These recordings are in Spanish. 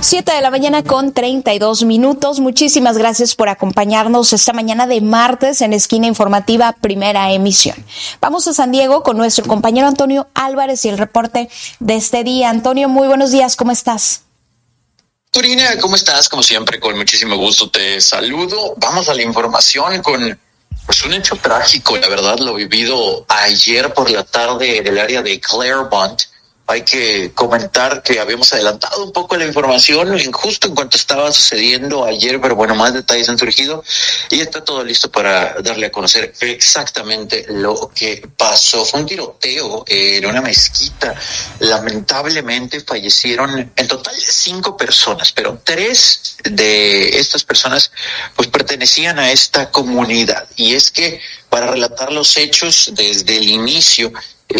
7 de la mañana con 32 minutos. Muchísimas gracias por acompañarnos esta mañana de martes en Esquina Informativa, primera emisión. Vamos a San Diego con nuestro compañero Antonio Álvarez y el reporte de este día. Antonio, muy buenos días, ¿cómo estás? Corina, ¿cómo estás? Como siempre, con muchísimo gusto te saludo. Vamos a la información con un hecho trágico, la verdad, lo vivido ayer por la tarde en el área de Claremont. Hay que comentar que habíamos adelantado un poco la información justo en cuanto estaba sucediendo ayer, pero bueno, más detalles han surgido y está todo listo para darle a conocer exactamente lo que pasó. Fue un tiroteo en una mezquita. Lamentablemente fallecieron en total 5 personas, pero 3 de estas personas pues pertenecían a esta comunidad. Y es que para relatar los hechos desde el inicio,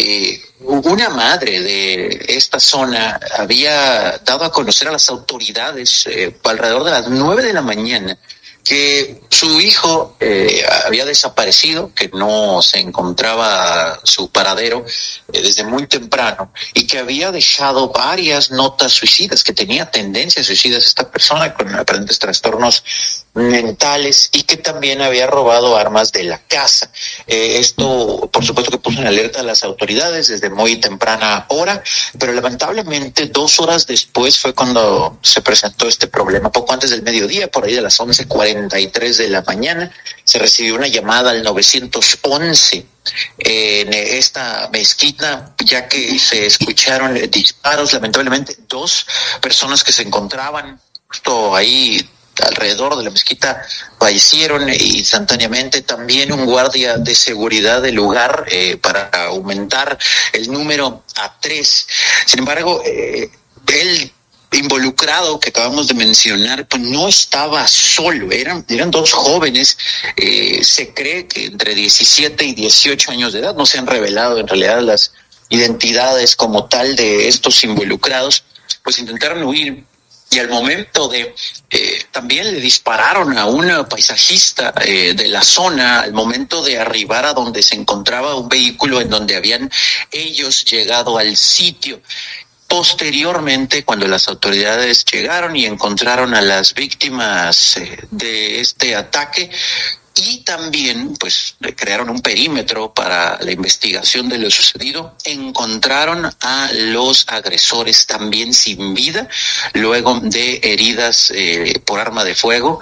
una madre de esta zona había dado a conocer a las autoridades alrededor de las 9 de la mañana que su hijo había desaparecido, que no se encontraba su paradero desde muy temprano y que había dejado varias notas suicidas, que tenía tendencias suicidas esta persona con aparentes trastornos mentales y que también había robado armas de la casa. Esto, por supuesto, que puso en alerta a las autoridades desde muy temprana hora, pero lamentablemente 2 horas después fue cuando se presentó este problema. Poco antes del mediodía, por ahí de las 11:43 de la mañana, se recibió una llamada al 911 en esta mezquita, ya que se escucharon disparos. Lamentablemente 2 personas que se encontraban justo ahí alrededor de la mezquita fallecieron instantáneamente. También un guardia de seguridad del lugar para aumentar el número a 3. Sin embargo, el involucrado que acabamos de mencionar pues no estaba solo, eran 2 jóvenes, se cree que entre 17 y 18 años de edad. No se han revelado en realidad las identidades como tal de estos involucrados. Pues intentaron huir y al momento de también le dispararon a una paisajista de la zona al momento de arribar a donde se encontraba un vehículo en donde habían ellos llegado al sitio. Posteriormente, cuando las autoridades llegaron y encontraron a las víctimas de este ataque, y también pues crearon un perímetro para la investigación de lo sucedido, encontraron a los agresores también sin vida, luego de heridas por arma de fuego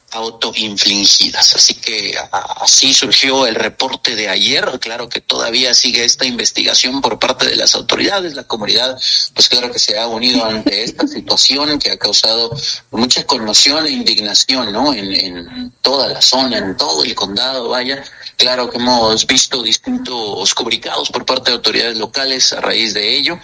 autoinfligidas. Así que así surgió el reporte de ayer. Claro que todavía sigue esta investigación por parte de las autoridades. La comunidad, pues claro que se ha unido ante esta situación que ha causado mucha conmoción e indignación, ¿no? En toda la zona, en todo el condado, vaya. Claro que hemos visto distintos comunicados por parte de autoridades locales a raíz de ello,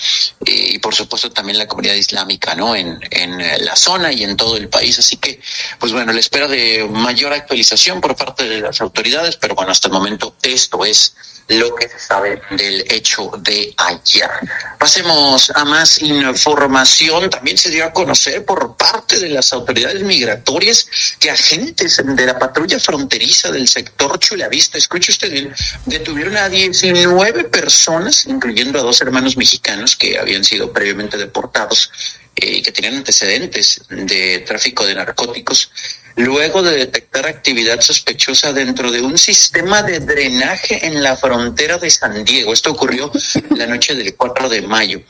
y por supuesto también la comunidad islámica, ¿no? En la zona y en todo el país. Así que, pues bueno, la espera de mayor actualización por parte de las autoridades, pero bueno, hasta el momento esto es lo que se sabe del hecho de ayer. Pasemos a más información. También se dio a conocer por parte de las autoridades migratorias que agentes de la patrulla fronteriza del sector Chulavista, escuche usted bien, detuvieron a 19 personas, incluyendo a 2 hermanos mexicanos que habían sido previamente deportados y que tenían antecedentes de tráfico de narcóticos, luego de detectar actividad sospechosa dentro de un sistema de drenaje en la frontera de San Diego. Esto ocurrió la noche del 4 de mayo.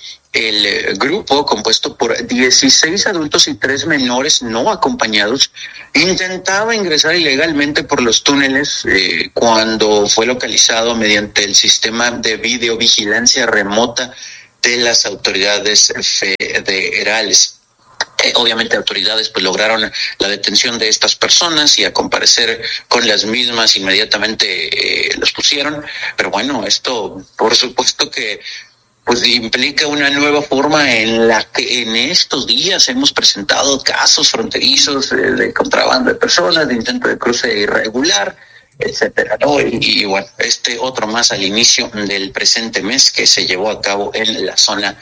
El grupo, compuesto por 16 adultos y 3 menores no acompañados, intentaba ingresar ilegalmente por los túneles cuando fue localizado mediante el sistema de videovigilancia remota de las autoridades federales. Obviamente autoridades pues lograron la detención de estas personas y a comparecer con las mismas inmediatamente los pusieron, pero bueno, esto por supuesto que pues implica una nueva forma en la que en estos días hemos presentado casos fronterizos de contrabando de personas, de intento de cruce irregular, etcétera, ¿no? Y bueno, otro más al inicio del presente mes que se llevó a cabo en la zona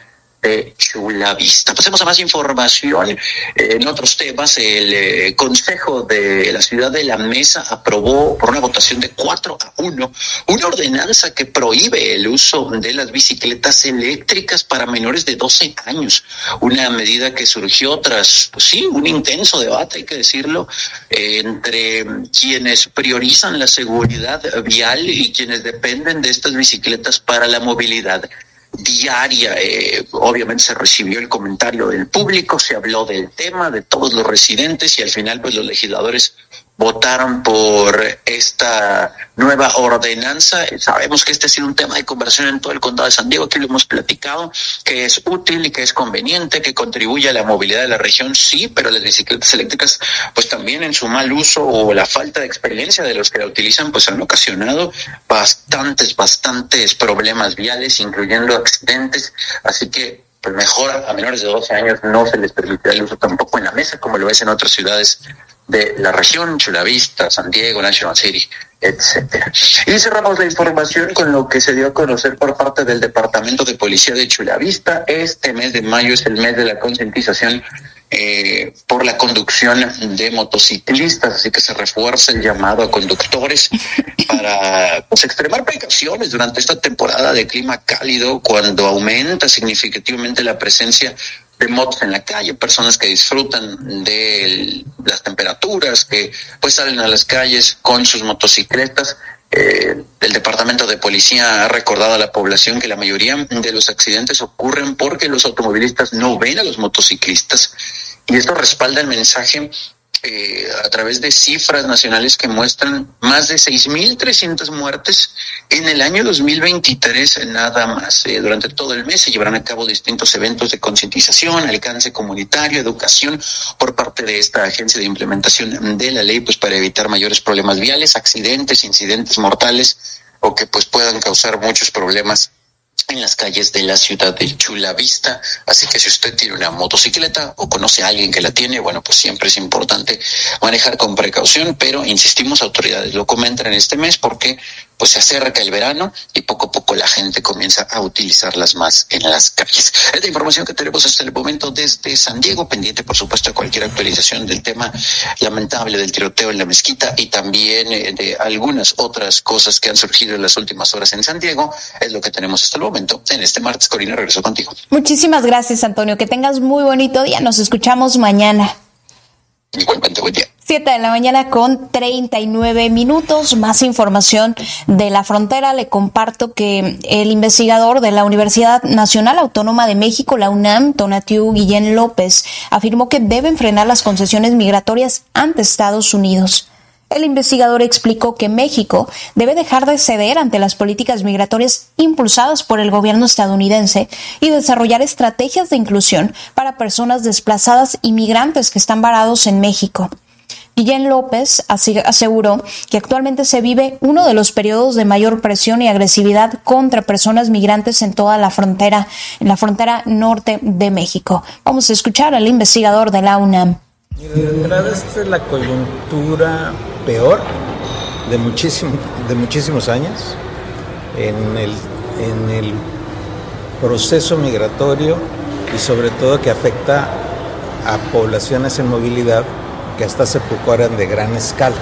de Chula Vista. Pasemos a más información. En otros temas, el Consejo de la Ciudad de la Mesa aprobó por una votación de 4-1 una ordenanza que prohíbe el uso de las bicicletas eléctricas para menores de 12 años. Una medida que surgió tras, pues sí, un intenso debate, hay que decirlo, entre quienes priorizan la seguridad vial y quienes dependen de estas bicicletas para la movilidad diaria. Obviamente se recibió el comentario del público, se habló del tema, de todos los residentes, y al final pues los legisladores votaron por esta nueva ordenanza. Sabemos que este ha sido un tema de conversación en todo el condado de San Diego, aquí lo hemos platicado, que es útil y que es conveniente, que contribuye a la movilidad de la región, sí, pero las bicicletas eléctricas, pues también en su mal uso o la falta de experiencia de los que la utilizan, pues han ocasionado bastantes problemas viales, incluyendo accidentes, así que pues mejor a menores de 12 años no se les permitirá el uso tampoco en la mesa, como lo es en otras ciudades de la región, Chula Vista, San Diego, National City, etcétera. Y cerramos la información con lo que se dio a conocer por parte del Departamento de Policía de Chula Vista. Este mes de mayo es el mes de la concientización por la conducción de motociclistas, así que se refuerza el llamado a conductores para pues extremar precauciones durante esta temporada de clima cálido, cuando aumenta significativamente la presencia de motos en la calle, personas que disfrutan de las temperaturas, que pues salen a las calles con sus motocicletas. El Departamento de Policía ha recordado a la población que la mayoría de los accidentes ocurren porque los automovilistas no ven a los motociclistas, y esto respalda el mensaje a través de cifras nacionales que muestran más de 6,300 muertes en el año 2023 nada más. Durante todo el mes se llevarán a cabo distintos eventos de concientización, alcance comunitario, educación por parte de esta agencia de implementación de la ley, pues para evitar mayores problemas viales, accidentes, incidentes mortales o que pues puedan causar muchos problemas en las calles de la ciudad de Chula Vista. Así que si usted tiene una motocicleta o conoce a alguien que la tiene, bueno, pues siempre es importante manejar con precaución, pero insistimos, autoridades lo comentan en este mes porque pues se acerca el verano y poco a poco la gente comienza a utilizarlas más en las calles. Es la información que tenemos hasta el momento desde San Diego, pendiente por supuesto de cualquier actualización del tema lamentable del tiroteo en la mezquita y también de algunas otras cosas que han surgido en las últimas horas en San Diego. Es lo que tenemos hasta el momento en este martes. Corina, regreso contigo. Muchísimas gracias, Antonio, que tengas muy bonito día, nos escuchamos mañana. Igualmente, buen día. 7:39 a.m. Más información de la frontera. Le comparto que el investigador de la Universidad Nacional Autónoma de México, la UNAM, Tonatiuh Guillén López, afirmó que deben frenar las concesiones migratorias ante Estados Unidos. El investigador explicó que México debe dejar de ceder ante las políticas migratorias impulsadas por el gobierno estadounidense y desarrollar estrategias de inclusión para personas desplazadas y migrantes que están varados en México. Guillén López aseguró que actualmente se vive uno de los periodos de mayor presión y agresividad contra personas migrantes en toda la frontera, en la frontera norte de México. Vamos a escuchar al investigador de la UNAM. De entrada, esta es la coyuntura peor de muchísimos años en el proceso migratorio y sobre todo que afecta a poblaciones en movilidad que hasta hace poco eran de gran escala.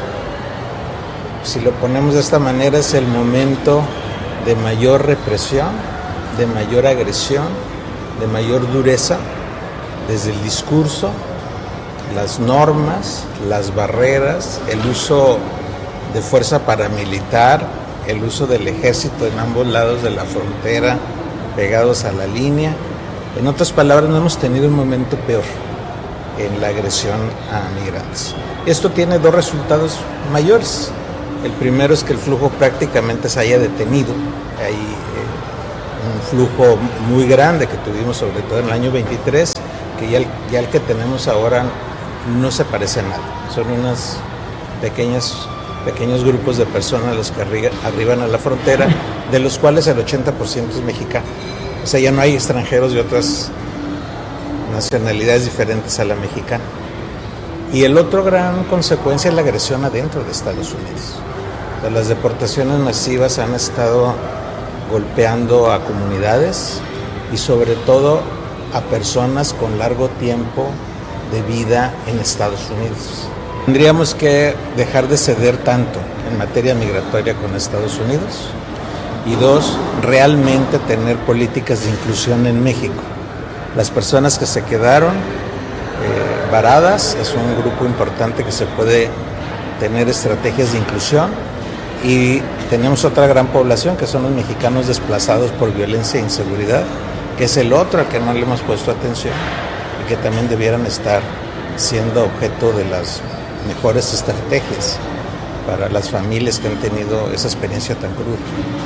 Si lo ponemos de esta manera, es el momento de mayor represión, de mayor agresión, de mayor dureza, desde el discurso, las normas, las barreras, el uso de fuerza paramilitar, el uso del ejército en ambos lados de la frontera, pegados a la línea. En otras palabras, no hemos tenido un momento peor en la agresión a migrantes. Esto tiene dos resultados mayores. El primero es que el flujo prácticamente se haya detenido. Hay un flujo muy grande que tuvimos sobre todo en el año 23, que ya el que tenemos ahora no se parece a nada. Son unos pequeños grupos de personas los que arriban a la frontera, de los cuales el 80% es mexicano. O sea, ya no hay extranjeros de otras nacionalidades diferentes a la mexicana. Y el otro gran consecuencia es la agresión adentro de Estados Unidos. O sea, las deportaciones masivas han estado golpeando a comunidades y sobre todo a personas con largo tiempo de vida en Estados Unidos. Tendríamos que dejar de ceder tanto en materia migratoria con Estados Unidos y dos, realmente tener políticas de inclusión en México. Las personas que se quedaron varadas es un grupo importante que se puede tener estrategias de inclusión y tenemos otra gran población que son los mexicanos desplazados por violencia e inseguridad, que es el otro al que no le hemos puesto atención y que también debieran estar siendo objeto de las mejores estrategias para las familias que han tenido esa experiencia tan cruda.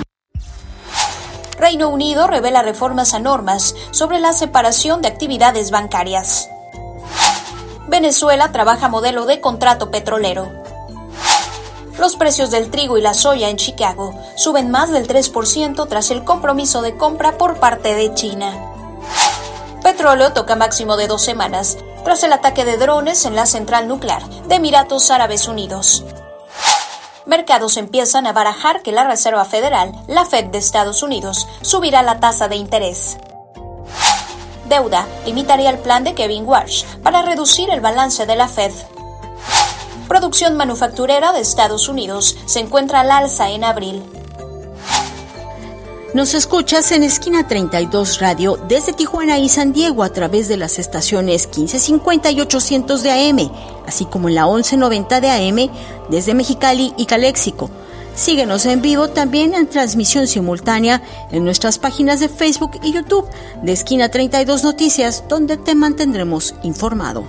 Reino Unido revela reformas a normas sobre la separación de actividades bancarias. Venezuela trabaja modelo de contrato petrolero. Los precios del trigo y la soya en Chicago suben más del 3% tras el compromiso de compra por parte de China. Petróleo toca máximo de 2 semanas tras el ataque de drones en la central nuclear de Emiratos Árabes Unidos. Mercados empiezan a barajar que la Reserva Federal, la Fed de Estados Unidos, subirá la tasa de interés. Deuda limitaría el plan de Kevin Warsh para reducir el balance de la Fed. Producción manufacturera de Estados Unidos se encuentra al alza en abril. Nos escuchas en Esquina 32 Radio desde Tijuana y San Diego a través de las estaciones 1550 y 800 de AM, así como en la 1190 de AM desde Mexicali y Caléxico. Síguenos en vivo también en transmisión simultánea en nuestras páginas de Facebook y YouTube de Esquina 32 Noticias, donde te mantendremos informado.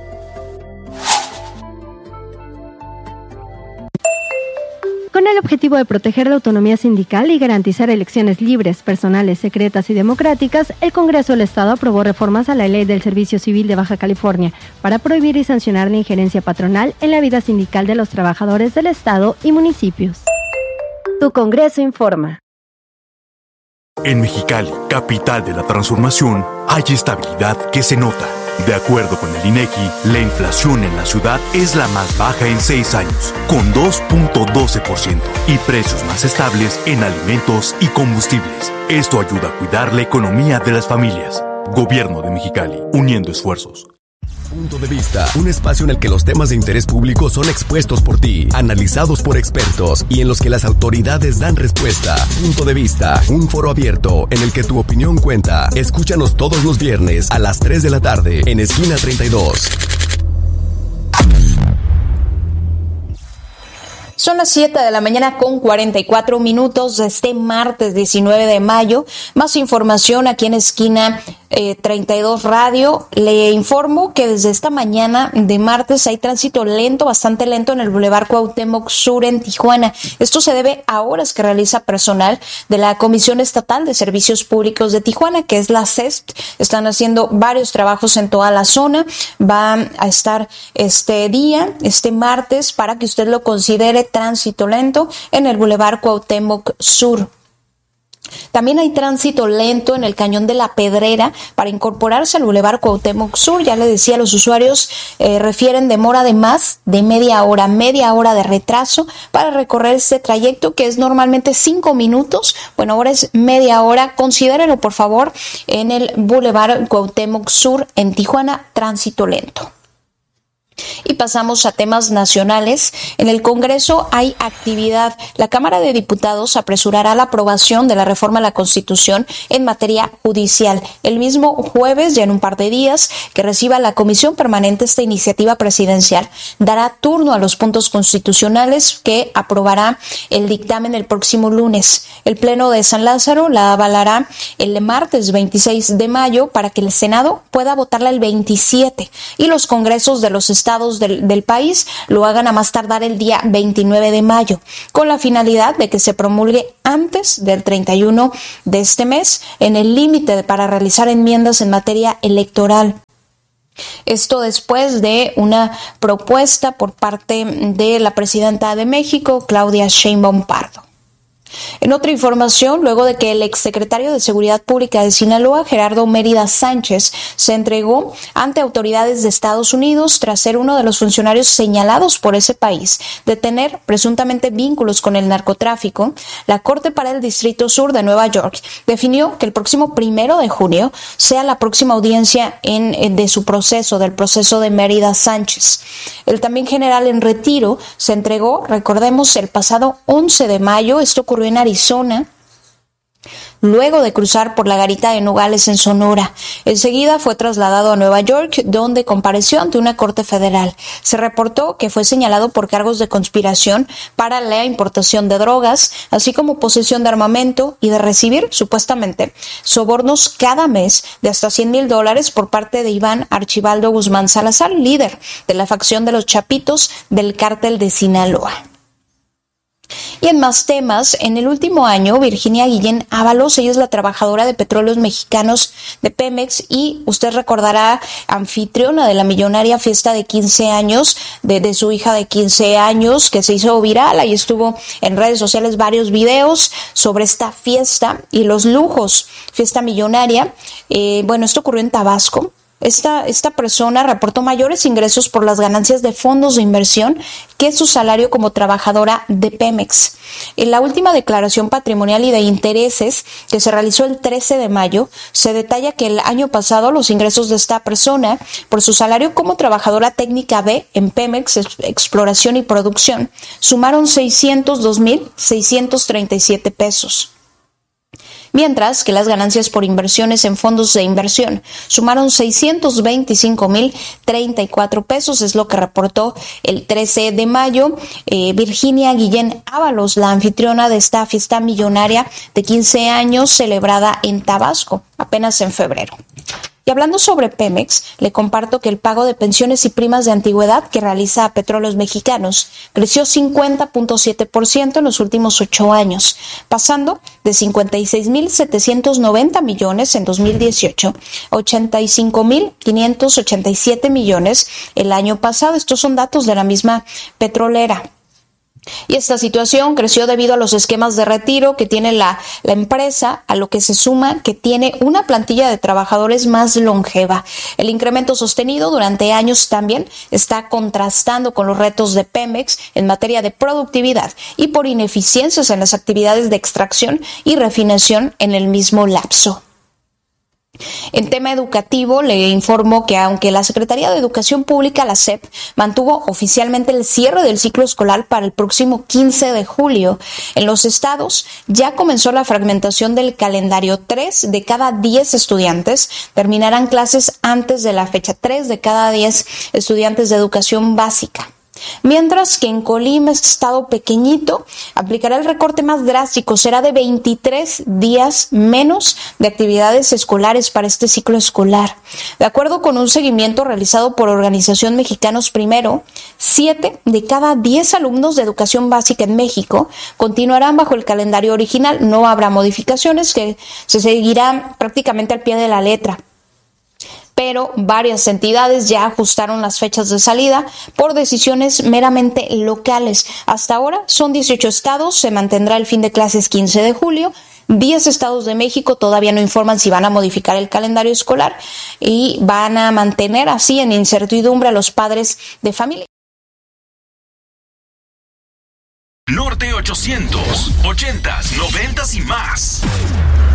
Con el objetivo de proteger la autonomía sindical y garantizar elecciones libres, personales, secretas y democráticas, el Congreso del Estado aprobó reformas a la Ley del Servicio Civil de Baja California para prohibir y sancionar la injerencia patronal en la vida sindical de los trabajadores del Estado y municipios. Tu Congreso informa. En Mexicali, capital de la transformación, hay estabilidad que se nota. De acuerdo con el INEGI, la inflación en la ciudad es la más baja en 6 años, con 2.12%, y precios más estables en alimentos y combustibles. Esto ayuda a cuidar la economía de las familias. Gobierno de Mexicali, uniendo esfuerzos. Punto de Vista, un espacio en el que los temas de interés público son expuestos por ti, analizados por expertos y en los que las autoridades dan respuesta. Punto de Vista, un foro abierto en el que tu opinión cuenta. Escúchanos todos los viernes a las 3 de la tarde en Esquina 32. Son las 7 de la mañana con 44 minutos de este martes 19 de mayo. Más información aquí en Esquina 32 Radio. Le informo que desde esta mañana de martes hay tránsito lento, bastante lento en el Boulevard Cuauhtémoc Sur en Tijuana. Esto se debe a horas que realiza personal de la Comisión Estatal de Servicios Públicos de Tijuana, que es la CESP. Están haciendo varios trabajos en toda la zona. Van a estar este martes, para que usted lo considere tránsito lento en el Boulevard Cuauhtémoc Sur. También hay tránsito lento en el Cañón de la Pedrera para incorporarse al Boulevard Cuauhtémoc Sur. Ya le decía, los usuarios refieren demora de más de media hora de retraso para recorrer este trayecto, que es normalmente 5 minutos. Bueno, ahora es media hora. Considérelo, por favor, en el Boulevard Cuauhtémoc Sur en Tijuana, tránsito lento. Y pasamos a temas nacionales. En el Congreso hay actividad. La Cámara de Diputados apresurará la aprobación de la reforma a la Constitución en materia judicial. El mismo jueves, ya en un par de días, que reciba la Comisión Permanente esta iniciativa presidencial, dará turno a los puntos constitucionales que aprobará el dictamen el próximo lunes. El Pleno de San Lázaro la avalará el martes 26 de mayo para que el Senado pueda votarla el 27 y los congresos de los estados del país lo hagan a más tardar el día 29 de mayo, con la finalidad de que se promulgue antes del 31 de este mes, en el límite para realizar enmiendas en materia electoral. Esto después de una propuesta por parte de la presidenta de México, Claudia Sheinbaum Pardo. En otra información, luego de que el exsecretario de Seguridad Pública de Sinaloa, Gerardo Mérida Sánchez, se entregó ante autoridades de Estados Unidos tras ser uno de los funcionarios señalados por ese país de tener presuntamente vínculos con el narcotráfico, la Corte para el Distrito Sur de Nueva York definió que el próximo 1 de junio sea la próxima audiencia del proceso de Mérida Sánchez. El también general en retiro se entregó, recordemos, el pasado 11 de mayo, esto ocurrió en Arizona, luego de cruzar por la garita de Nogales en Sonora. Enseguida fue trasladado a Nueva York, donde compareció ante una corte federal. Se reportó que fue señalado por cargos de conspiración para la importación de drogas, así como posesión de armamento y de recibir, supuestamente, sobornos cada mes de hasta $100,000 por parte de Iván Archibaldo Guzmán Salazar, líder de la facción de los Chapitos del cártel de Sinaloa. Y en más temas, en el último año, Virginia Guillén Ábalos, ella es la trabajadora de Petróleos Mexicanos de Pemex y usted recordará, anfitriona de la millonaria fiesta de 15 años de su hija de 15 años que se hizo viral. Ahí estuvo en redes sociales varios videos sobre esta fiesta y los lujos, fiesta millonaria. Esto ocurrió en Tabasco. Esta persona reportó mayores ingresos por las ganancias de fondos de inversión que su salario como trabajadora de Pemex. En la última declaración patrimonial y de intereses que se realizó el 13 de mayo, se detalla que el año pasado los ingresos de esta persona por su salario como trabajadora técnica B en Pemex, Exploración y Producción, sumaron 602,637 pesos. Mientras que las ganancias por inversiones en fondos de inversión sumaron 625,034 pesos, es lo que reportó el 13 de mayo Virginia Guillén Ábalos, la anfitriona de esta fiesta millonaria de 15 años celebrada en Tabasco, apenas en febrero. Y hablando sobre Pemex, le comparto que el pago de pensiones y primas de antigüedad que realiza a Petróleos Mexicanos creció 50.7% en los últimos 8 años, pasando de 56,790 millones en 2018 a 85,587 millones el año pasado. Estos son datos de la misma petrolera. Y esta situación creció debido a los esquemas de retiro que tiene la empresa, a lo que se suma que tiene una plantilla de trabajadores más longeva. El incremento sostenido durante años también está contrastando con los retos de Pemex en materia de productividad y por ineficiencias en las actividades de extracción y refinación en el mismo lapso. En tema educativo, le informo que aunque la Secretaría de Educación Pública, la SEP, mantuvo oficialmente el cierre del ciclo escolar para el próximo 15 de julio, en los estados ya comenzó la fragmentación del calendario. 3 de cada 10 estudiantes terminarán clases antes de la fecha, 3 de cada 10 estudiantes de educación básica. Mientras que en Colima, este estado pequeñito, aplicará el recorte más drástico, será de 23 días menos de actividades escolares para este ciclo escolar. De acuerdo con un seguimiento realizado por Organización Mexicanos Primero, 7 de cada 10 alumnos de educación básica en México continuarán bajo el calendario original. No habrá modificaciones, que se seguirán prácticamente al pie de la letra. Pero varias entidades ya ajustaron las fechas de salida por decisiones meramente locales. Hasta ahora son 18 estados, se mantendrá el fin de clases 15 de julio, 10 estados de México todavía no informan si van a modificar el calendario escolar y van a mantener así en incertidumbre a los padres de familia. Norte 800, 80s, 90s y más.